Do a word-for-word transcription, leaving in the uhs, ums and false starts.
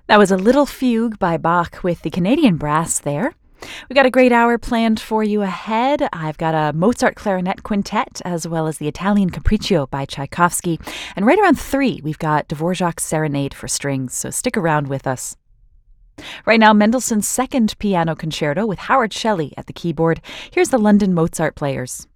That was a little fugue by Bach with the Canadian Brass there. We got a great hour planned for you ahead. I've got a Mozart clarinet quintet as well as the Italian Capriccio by Tchaikovsky. And right around three, we've got Dvorak's Serenade for strings, so stick around with us. Right now, Mendelssohn's Second Piano Concerto with Howard Shelley at the keyboard. Here's the London Mozart Players.